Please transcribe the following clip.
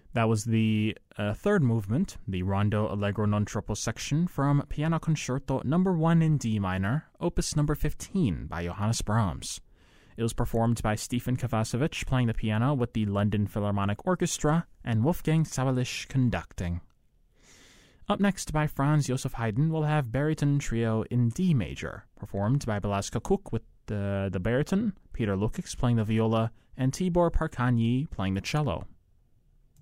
That was the third movement, the Rondo Allegro non troppo section from Piano Concerto No. 1 in D minor, Opus No. 15 by Johannes Brahms. It was performed by Stefan Kovacevic playing the piano with the London Philharmonic Orchestra and Wolfgang Sawallisch conducting. Up next by Franz Joseph Haydn, we'll have Baryton Trio in D major, performed by Belaska Cook with the baryton, Peter Lukix playing the viola, and Tibor Parkanyi playing the cello.